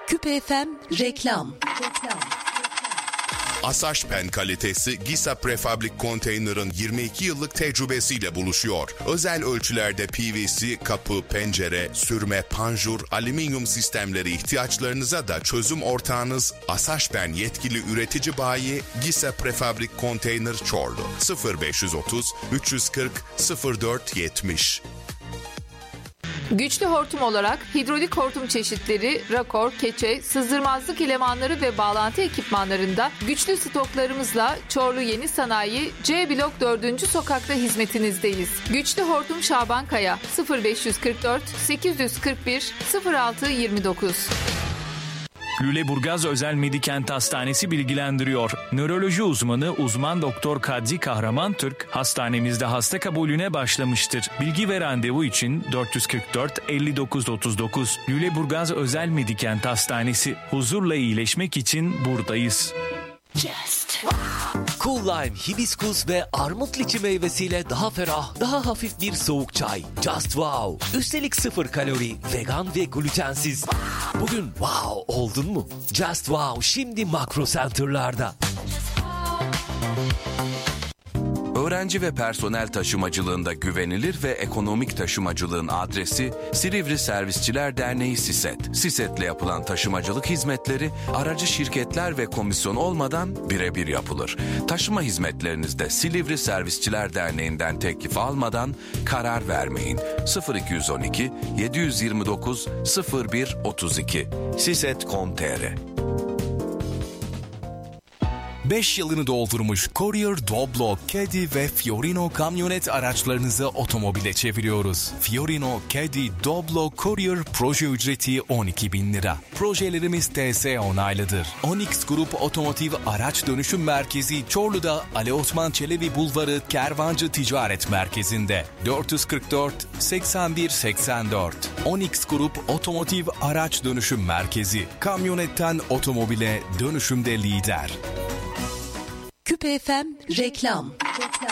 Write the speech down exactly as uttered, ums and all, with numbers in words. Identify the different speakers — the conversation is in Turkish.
Speaker 1: Küpe F M reklam.
Speaker 2: Asaşpen kalitesi Gisa Prefabrik Konteyner'ın yirmi iki yıllık tecrübesiyle buluşuyor. Özel ölçülerde P V C, kapı, pencere, sürme, panjur, alüminyum sistemleri ihtiyaçlarınıza da çözüm ortağınız Asaşpen yetkili üretici bayi Gisa Prefabrik Konteyner Çorlu. sıfır beş otuz üç yüz kırk sıfır dört yetmiş.
Speaker 3: Güçlü hortum olarak hidrolik hortum çeşitleri, rakor, keçe, sızdırmazlık elemanları ve bağlantı ekipmanlarında güçlü stoklarımızla Çorlu Yeni Sanayi C Blok dördüncü sokakta hizmetinizdeyiz. Güçlü hortum Şaban Kaya sıfır beş kırk dört sekiz yüz kırk bir sıfır altı yirmi dokuz.
Speaker 4: Lüleburgaz Özel Medikent Hastanesi bilgilendiriyor. Nöroloji uzmanı uzman doktor Kadri Kahraman Türk hastanemizde hasta kabulüne başlamıştır. Bilgi ve randevu için dört yüz kırk dört elli dokuz otuz dokuz. Lüleburgaz Özel Medikent Hastanesi. Huzurla iyileşmek için buradayız.
Speaker 5: Just Cool Lime, hibiskus ve armut liçi meyvesiyle daha ferah, daha hafif bir soğuk çay. Just Wow. Üstelik sıfır kalori, vegan ve glutensiz. Bugün wow oldun mu? Just Wow şimdi Makro Center'larda.
Speaker 6: Öğrenci ve personel taşımacılığında güvenilir ve ekonomik taşımacılığın adresi Silivri Servisçiler Derneği SİSET. SİSET'le yapılan taşımacılık hizmetleri aracı şirketler ve komisyon olmadan birebir yapılır. Taşıma hizmetlerinizde Silivri Servisçiler Derneği'nden teklif almadan karar vermeyin. sıfır iki on iki yedi yirmi dokuz sıfır bir otuz iki siset nokta com nokta tr.
Speaker 7: beş yılını doldurmuş Courier, Doblo, Caddy ve Fiorino kamyonet araçlarınızı otomobile çeviriyoruz. Fiorino, Caddy, Doblo, Courier proje ücreti on iki bin lira. Projelerimiz T S onaylıdır. Onyx Grup Otomotiv Araç Dönüşüm Merkezi Çorlu'da Ali Osman Çelebi Bulvarı Kervancı Ticaret Merkezi'nde. dört yüz kırk dört seksen bir seksen dört. Onyx Grup Otomotiv Araç Dönüşüm Merkezi. Kamyonetten otomobile dönüşümde lider.
Speaker 1: Küpe F M reklam.